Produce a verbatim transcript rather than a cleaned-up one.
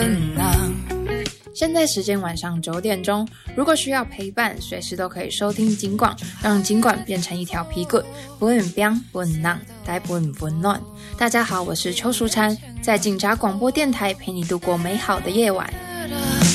本人。现在时间晚上九点钟，如果需要陪伴，随时都可以收听警广，让警广变成一条皮棍，不会冰不会浪，带不会温暖。大家好，我是邱淑婵，在警察广播电台陪你度过美好的夜晚。